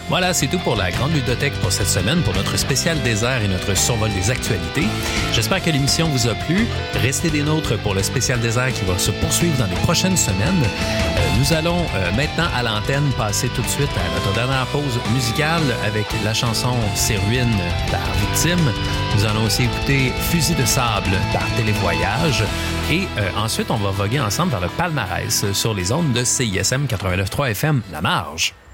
Voilà, c'est tout pour la Grande Ludothèque pour cette semaine, pour notre spécial désert et notre survol des actualités. J'espère que l'émission vous a plu. Restez des nôtres pour le spécial désert qui va se poursuivre dans les prochaines semaines. Nous allons maintenant à l'antenne passer tout de suite à notre dernière pause musicale avec la chanson C'est ruine par Victime. Nous allons aussi écouter Fusil de sable par Télévoyage. Et ensuite, on va voguer ensemble vers le palmarès sur les ondes de CISM 89.3 FM La Marge.